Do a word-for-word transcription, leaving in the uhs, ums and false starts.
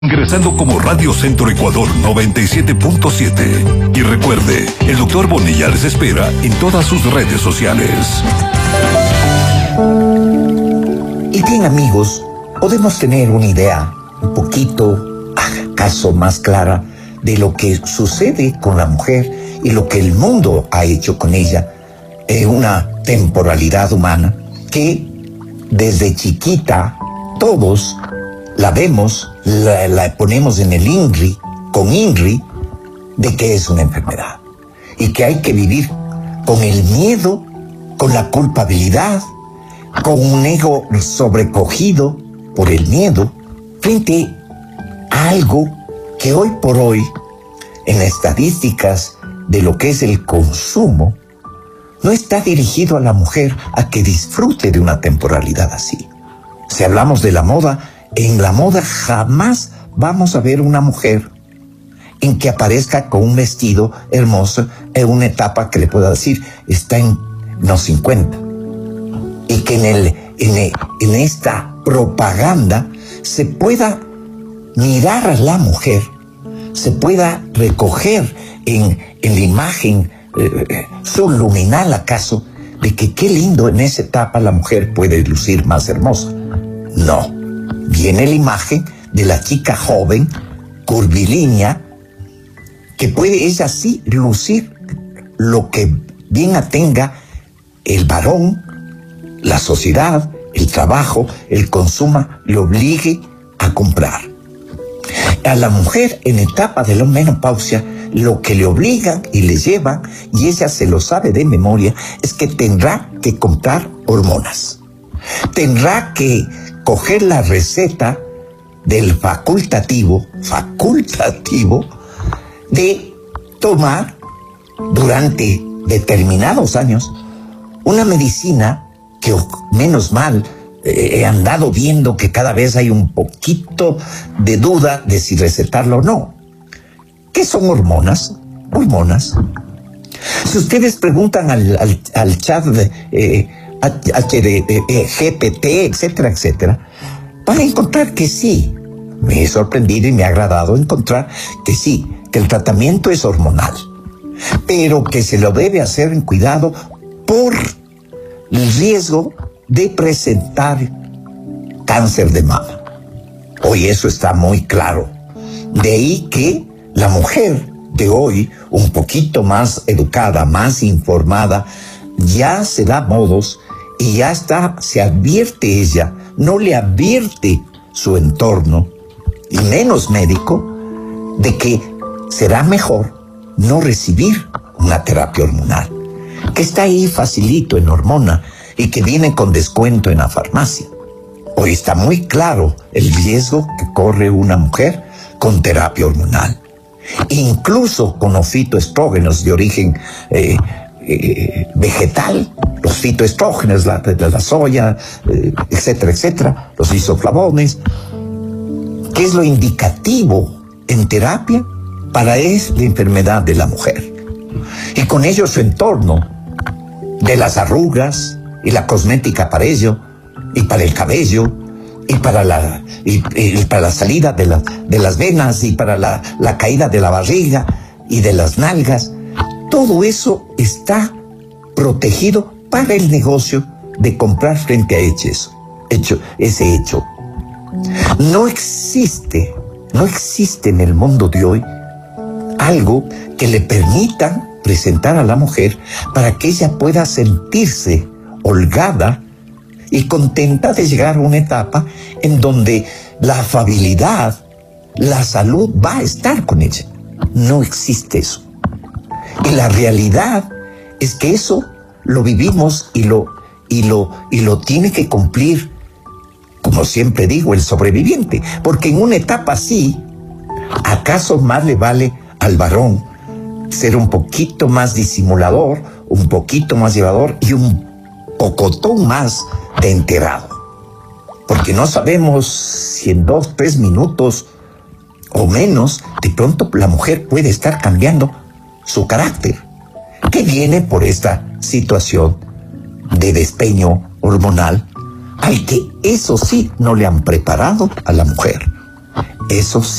Ingresando como Radio Centro Ecuador noventa y siete punto siete. Y recuerde, el doctor Bonilla les espera en todas sus redes sociales. Y bien, amigos, podemos tener una idea un poquito, acaso más clara, de lo que sucede con la mujer y lo que el mundo ha hecho con ella en una temporalidad humana que desde chiquita todos la vemos, la, la ponemos en el INRI, con INRI, de que es una enfermedad y que hay que vivir con el miedo, con la culpabilidad, con un ego sobrecogido por el miedo, frente a algo que hoy por hoy, en estadísticas de lo que es el consumo, no está dirigido a la mujer a que disfrute de una temporalidad así. Si hablamos de la moda, en la moda jamás vamos a ver una mujer en que aparezca con un vestido hermoso en una etapa que le pueda decir está en los cincuenta. Y que en, el, en, el, en esta propaganda se pueda mirar a la mujer, se pueda recoger en, en la imagen eh, subliminal acaso de que qué lindo en esa etapa la mujer puede lucir más hermosa. No. Viene la imagen de la chica joven, curvilínea, que puede ella sí lucir lo que bien tenga el varón, la sociedad, el trabajo, el consumo, le obligue a comprar. A la mujer en etapa de la menopausia, lo que le obligan y le llevan, y ella se lo sabe de memoria, es que tendrá que comprar hormonas. Tendrá que coger la receta del facultativo, facultativo, de tomar durante determinados años una medicina que, menos mal, eh, he andado viendo que cada vez hay un poquito de duda de si recetarlo o no. ¿Qué son hormonas? Hormonas. Si ustedes preguntan al, al, al chat de... Eh, H D, eh, G P T, etcétera, etcétera, van a encontrar que sí. Me he sorprendido y me ha agradado encontrar que sí, que el tratamiento es hormonal, pero que se lo debe hacer en cuidado por el riesgo de presentar cáncer de mama. Hoy eso está muy claro. De ahí que la mujer de hoy, un poquito más educada, más informada, ya se da modos y ya está, se advierte ella, no le advierte su entorno, y menos médico, de que será mejor no recibir una terapia hormonal, que está ahí facilito en hormona y que viene con descuento en la farmacia. Hoy está muy claro el riesgo que corre una mujer con terapia hormonal, incluso con los fitoestrógenos de origen eh, Eh, vegetal, los fitoestrógenos, la, la, la soya, eh, etcétera, etcétera, los isoflavones, que es lo indicativo en terapia para esta enfermedad de la mujer. Y con ello su entorno de las arrugas y la cosmética para ello, y para el cabello, y para la, y, y para la salida de, la, de las venas, y para la, la caída de la barriga y de las nalgas. Todo eso está protegido para el negocio de comprar frente a hechos, hecho, ese hecho. No existe, no existe en el mundo de hoy algo que le permita presentar a la mujer para que ella pueda sentirse holgada y contenta de llegar a una etapa en donde la afabilidad, la salud va a estar con ella. No existe eso. Y la realidad es que eso lo vivimos y lo, y lo, y lo tiene que cumplir, como siempre digo, el sobreviviente. Porque en una etapa así, ¿acaso más le vale al varón ser un poquito más disimulador, un poquito más llevador y un pocotón más de enterado? Porque no sabemos si en dos, tres minutos o menos, de pronto la mujer puede estar cambiando su carácter, que viene por esta situación de despeño hormonal, al que eso sí no le han preparado a la mujer. Eso